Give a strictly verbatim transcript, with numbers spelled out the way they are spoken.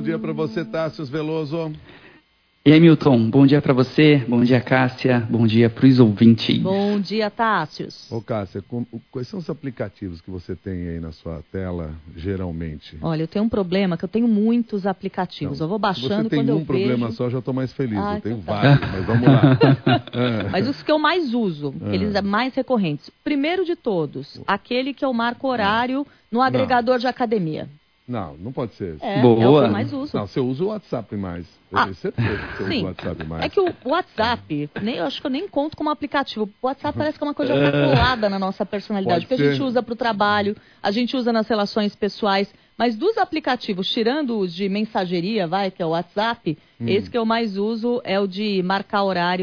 dia para você, Tássio Veloso. E aí, Milton, bom dia para você, bom dia, Cássia, bom dia para os ouvintes. Bom dia, Tássio. Ô, Cássia, com, quais são os aplicativos que você tem aí na sua tela, geralmente? Olha, eu tenho um problema, que eu tenho muitos aplicativos. Não, eu vou baixando quando eu vejo... Se você tem um problema só, já estou mais feliz. Ah, eu tenho então tá. vários, mas vamos lá. é. Mas os que eu mais uso, é. eles são mais recorrentes. Primeiro de todos, aquele que eu marco horário no agregador Não. de academia. Não, não pode ser. É, Boa. é o que eu mais uso. Não, você usa o WhatsApp mais. Eu Ah, tenho certeza que você sim. usa o WhatsApp mais. É que o WhatsApp, nem, eu acho que eu nem conto como aplicativo. O WhatsApp parece que é uma coisa já colada na nossa personalidade. Pode porque a gente ser. usa para o trabalho, a gente usa nas relações pessoais. Mas dos aplicativos, tirando os de mensageria, vai, que é o WhatsApp, hum. esse que eu mais uso é o de marcar horário.